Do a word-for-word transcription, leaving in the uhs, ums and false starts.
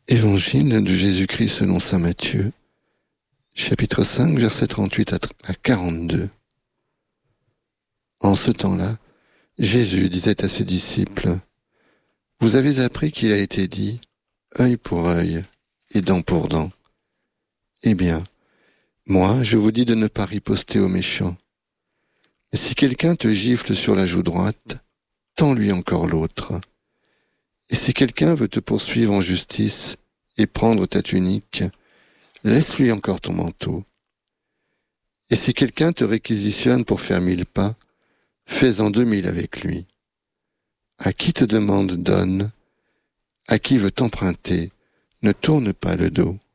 Évangile de Jésus-Christ selon saint Matthieu, chapitre cinq, versets trente-huit à quarante-deux. En ce temps-là, Jésus disait à ses disciples, « Vous avez appris qu'il a été dit, œil pour œil et dent pour dent. Eh bien, moi, je vous dis de ne pas riposter aux méchants. Mais si quelqu'un te gifle sur la joue droite, tends-lui encore l'autre. Et si quelqu'un veut te poursuivre en justice et prendre ta tunique, laisse-lui encore ton manteau. Et si quelqu'un te réquisitionne pour faire mille pas, fais-en deux mille avec lui. À qui te demande, donne. À qui veut t'emprunter, ne tourne pas le dos.